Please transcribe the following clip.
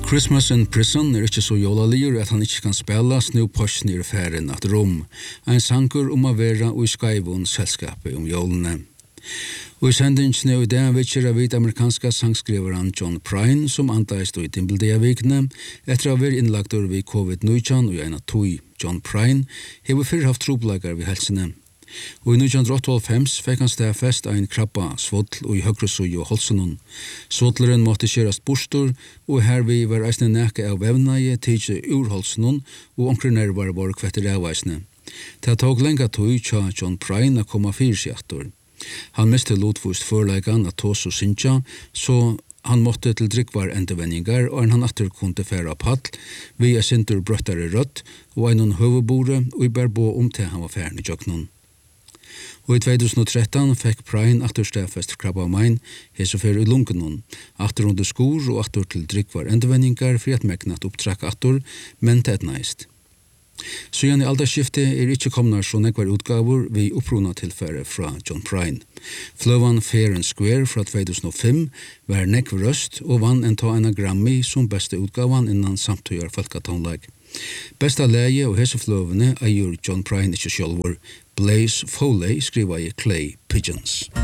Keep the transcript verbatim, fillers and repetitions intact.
Christmas in Prison er ikke så jolaligur at han ikke kan spela snu posten i ferien at rom. Ein sankur om å være og i Skyvon selskapet om jolene. Og i sendingen i dag vitser av vidt amerikanska sangskriveren John Prine som antaist i Timbledea-vikene etter å ha vært innlagt over ved covid nitton og en av tog. John Prine hever før haft trobelager ved helsene. Og i nitton åttaoghalvfems fikk han stedfest ein krabba svotl og i høyresøy og holsenon. Svotleren måtte kjørast bostor, og her vi var eisne neke av vevnaie tidsi ur holsenon, og omkring nervar var kvetter avveisne. Det tog lenga tog tja John Prine a koma fyrsjaktor. Han miste lotvust førleikan at tås og syntja, så han måtte til drikkvar endevendingar, og han atter kunde færa pall, vi er sintur brøttare rødt, og einon høvebore, og i bærbo om til han var færn i jøknon. Og i tjugohundratretton fikk Prine atter stedfest krabbamein, hese fer i lungenon, atter under skor og atter til drikkvar endevendingar for at megnat opptrakk atter, men det næst. Så igjen i alderskiftet er ikke komnar så nekvar utgaver vi opprona tilfære fra John Prine. Fløvan Fair and Square fra tjugohundrafem var nekv røst og vann en ta en Grammy som beste utgavan innan samtøyar folkatonlag. Besta leie og hese fløvene eier John Prine ikke sjølvor. Blaze Foley skriva i Clay Pigeons.